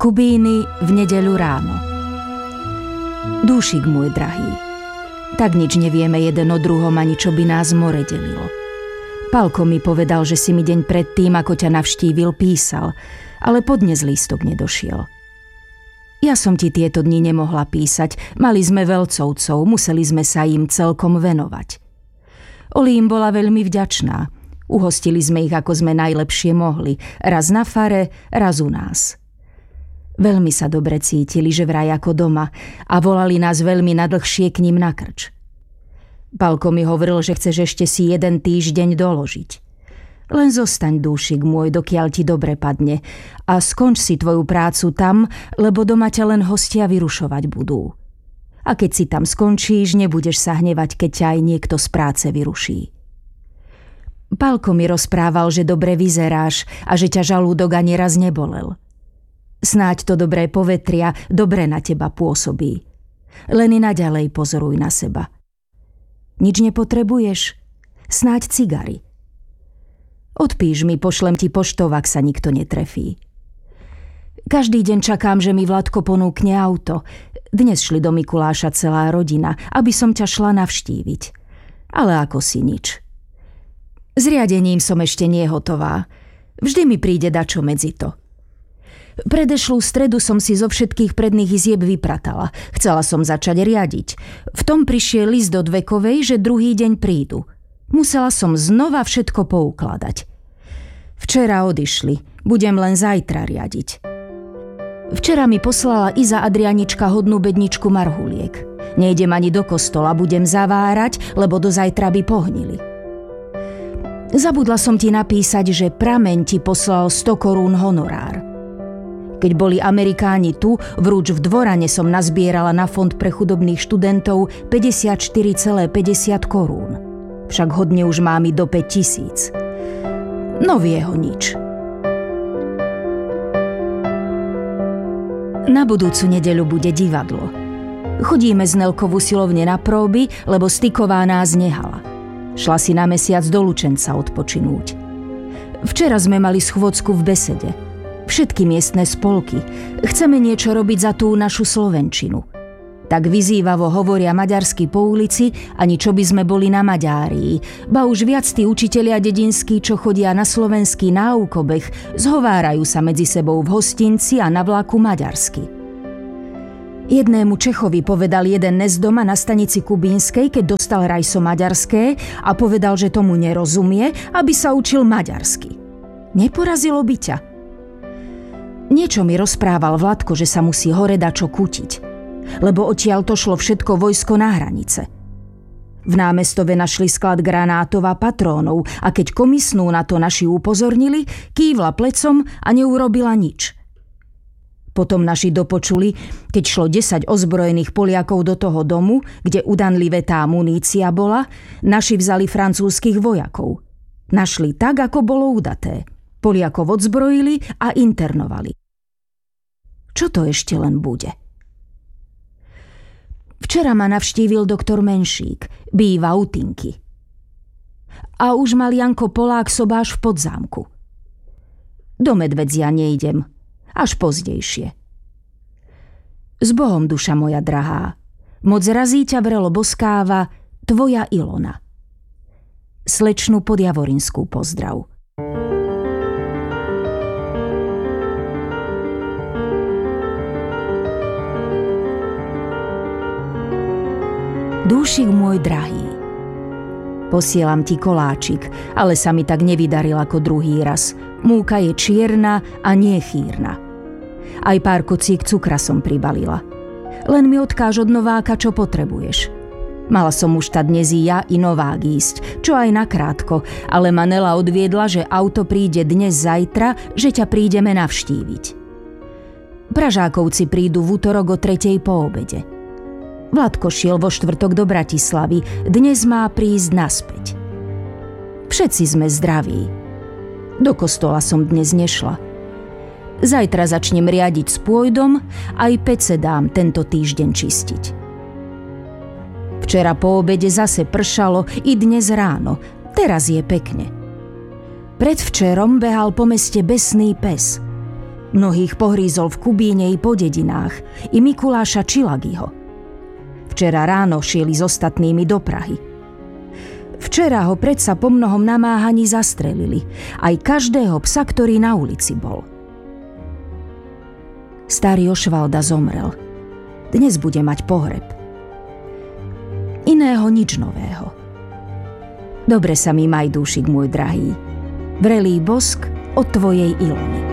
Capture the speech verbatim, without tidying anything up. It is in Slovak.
Kubíny v nedeľu ráno. Dúšik môj drahý, tak nič nevieme jeden o druhom, ani čo by nás more delilo. Palko mi povedal, že si mi deň predtým, ako ťa navštívil, písal, ale podnes lístok nedošiel. Ja som ti tieto dni nemohla písať, mali sme veľcovcov, museli sme sa im celkom venovať. Oli im bola veľmi vďačná, uhostili sme ich, ako sme najlepšie mohli, raz na fare, raz u nás. Veľmi sa dobre cítili, že vraj ako doma, a volali nás veľmi nadlhšie k ním na krč. Palko mi hovoril, že chceš ešte si jeden týždeň doložiť. Len zostaň, dúšik môj, dokiaľ ti dobre padne, a skonč si tvoju prácu tam, lebo doma ťa len hostia vyrušovať budú. A keď si tam skončíš, nebudeš sa hnevať, keď ťa aj niekto z práce vyruší. Palko mi rozprával, že dobre vyzeráš a že ťa žalúdok ani raz nebolel. Snáď to dobré povetria dobre na teba pôsobí. Len i naďalej pozoruj na seba. Nič nepotrebuješ? Snáď cigary. Odpíš mi, pošlem ti poštou, ak sa nikto netrefí. Každý deň čakám, že mi Vladko ponúkne auto. Dnes šli do Mikuláša celá rodina, aby som ťa šla navštíviť. Ale ako si nič. S riadením som ešte nehotová. Vždy mi príde dačo medzi to. Predešlú stredu som si zo všetkých predných izieb vypratala. Chcela som začať riadiť. V tom prišiel list do Dvekovej, že druhý deň prídu. Musela som znova všetko poukladať. Včera odišli. Budem len zajtra riadiť. Včera mi poslala Iza Adrianička hodnú bedničku marhuliek. Nejdem ani do kostola, budem zavárať, lebo do zajtra by pohnili. Zabudla som ti napísať, že Prameň ti poslal sto korún honorár. Keď boli Amerikáni tu, vrúč v Dvorane som nazbierala na fond pre chudobných študentov päťdesiatštyri celé päťdesiat korún. Však hodne už mám i do päť tisíc. No vie ho nič. Na budúcu nedeľu bude divadlo. Chodíme z Nelkovu silovne na próby, lebo Styková nás nehala. Šla si na mesiac do Lučenca odpočinúť. Včera sme mali schôdzku v besede. Všetky miestne spolky. Chceme niečo robiť za tú našu slovenčinu. Tak vyzývavo hovoria maďarsky po ulici, ani čo by sme boli na Maďárii. Ba už viac tí učitelia dedinskí, čo chodia na slovenský náukobeh, zhovárajú sa medzi sebou v hostinci a na vlaku maďarsky. Jednému Čechovi povedal jeden nes doma na stanici Kubínskej, keď dostal rajso maďarské, a povedal, že tomu nerozumie, aby sa učil maďarsky. Neporazilo by ťa? Niečo mi rozprával Vladko, že sa musí hore dačo kútiť, lebo odtiaľ to šlo všetko vojsko na hranice. V námestove našli sklad granátov a patrónov a keď komisnú na to naši upozornili, kývla plecom a neurobila nič. Potom naši dopočuli, keď šlo desať ozbrojených Poliakov do toho domu, kde udanlivé tá munícia bola, naši vzali francúzskych vojakov. Našli tak, ako bolo udaté. Poliakov odzbrojili a internovali. Čo to ešte len bude? Včera ma navštívil doktor Menšík, býva u Tinky. A už mal Janko Polák sobáš v Podzámku. Do Medvedzia nejdem, až pozdejšie. S Bohom, duša moja drahá, moc razí ťa vrelo boskáva tvoja Ilona. Slečnu Podjavorinskú pozdrav. Dúšik môj drahý, posielam ti koláčik, ale sa mi tak nevydaril ako druhý raz. Múka je čierna a nie chýrna. Aj pár kociek cukra som pribalila. Len mi odkáž od Nováka, čo potrebuješ. Mala som už tá dnes i ja i Novák ísť, čo aj nakrátko, ale Manela odviedla, že auto príde dnes zajtra, že ťa prídeme navštíviť. Pražákovci prídu v útorok o tretej po obede. Vladko šiel vo štvrtok do Bratislavy, dnes má prísť naspäť. Všetci sme zdraví. Do kostola som dnes nešla. Zajtra začnem riadiť s pôjdom, aj pece dám tento týždeň čistiť. Včera po obede zase pršalo, i dnes ráno, teraz je pekne. Predvčerom behal po meste besný pes. Mnohých pohrízol v Kubíne i po dedinách, i Mikuláša Čilagiho. Včera ráno šieli s ostatnými do Prahy. Včera ho predsa po mnohom namáhaní zastrelili, aj každého psa, ktorý na ulici bol. Starý Ošvalda zomrel. Dnes bude mať pohreb. Iného nič nového. Dobre sa mi maj dúšik, môj drahý. Vrelý bosk od tvojej Ilony.